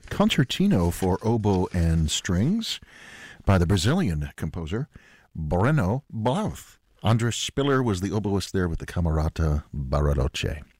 Concertino for Oboe and Strings by the Brazilian composer Breno Blauth. Andres Spiller was the oboist there with the Camerata Bariloche.